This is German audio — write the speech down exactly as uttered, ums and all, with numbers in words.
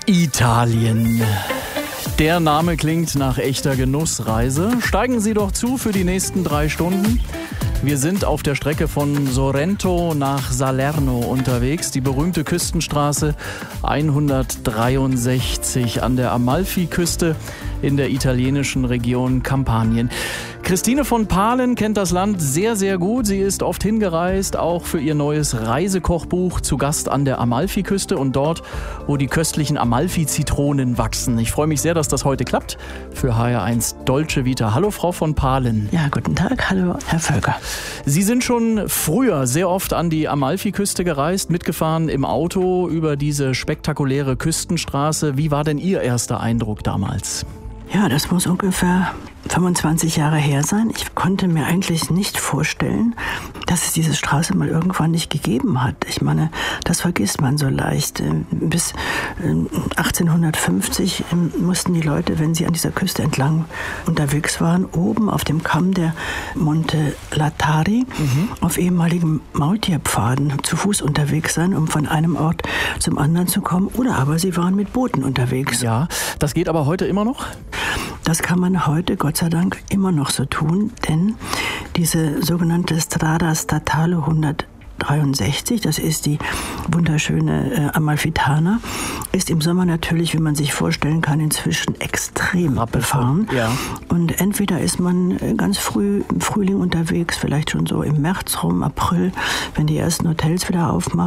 Italien. Der Name klingt nach echter Genussreise. Steigen Sie doch zu für die nächsten drei Stunden. Wir sind auf der Strecke von Sorrento nach Salerno unterwegs. Die berühmte Küstenstraße hundertdreiundsechzig an der Amalfiküste in der italienischen Region Kampanien. Christine von Palen kennt das Land sehr, sehr gut. Sie ist oft hingereist, auch für ihr neues Reisekochbuch, zu Gast an der Amalfiküste und dort, wo die köstlichen Amalfi-Zitronen wachsen. Ich freue mich sehr, dass das heute klappt für H R eins Dolce Vita. Hallo, Frau von Palen. Ja, guten Tag. Hallo, Herr Völker. Sie sind schon früher sehr oft an die Amalfiküste gereist, mitgefahren im Auto über diese spektakuläre Küstenstraße. Wie war denn Ihr erster Eindruck damals? Ja, das muss ungefähr fünfundzwanzig Jahre her sein. Ich konnte mir eigentlich nicht vorstellen, dass es diese Straße mal irgendwann nicht gegeben hat. Ich meine, das vergisst man so leicht. Bis achtzehnhundertfünfzig mussten die Leute, wenn sie an dieser Küste entlang unterwegs waren, oben auf dem Kamm der Monte Latari mhm. auf ehemaligen Maultierpfaden zu Fuß unterwegs sein, um von einem Ort zum anderen zu kommen. Oder aber sie waren mit Booten unterwegs. Ja, das geht aber heute immer noch? Das kann man heute, Gott sei Dank, immer noch so tun, denn diese sogenannte Strada Statale hundertdreiundsechzig, das ist die wunderschöne äh, Amalfitana, ist im Sommer natürlich, wie man sich vorstellen kann, inzwischen extrem befahren. Ja. Und entweder ist man ganz früh im Frühling unterwegs, vielleicht schon so im März rum, April, wenn die ersten Hotels wieder aufmachen.